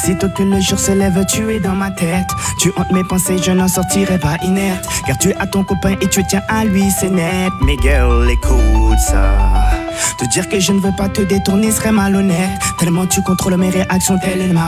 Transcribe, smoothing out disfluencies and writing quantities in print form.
Aussitôt que le jour se lève, tu es dans ma tête. Tu hantes mes pensées, je n'en sortirai pas inerte. Car tu as ton copain et tu tiens à lui, c'est net. Mais girl, écoute ça. Te dire que je ne veux pas te détourner serait malhonnête. Tellement tu contrôles mes réactions, telle est ma